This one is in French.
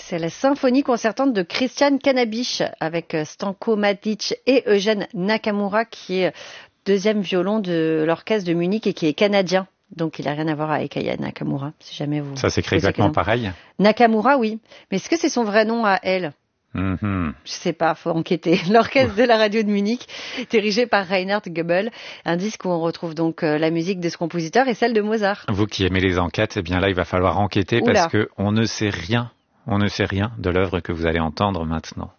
C'est la symphonie concertante de Christian Kanabisch avec Stanko Matic et Eugène Nakamura qui est deuxième violon de l'orchestre de Munich et qui est canadien. Donc il n'a rien à voir avec Aya Nakamura, si jamais vous... Ça s'écrit exactement pareil. Nakamura, oui. Mais est-ce que c'est son vrai nom à elle? Je sais pas, faut enquêter. L'orchestre de la radio de Munich, dirigé par Reinhard Goebel, un disque où on retrouve donc la musique de ce compositeur et celle de Mozart. Vous qui aimez les enquêtes, eh bien là il va falloir enquêter parce que on ne sait rien de l'œuvre que vous allez entendre maintenant.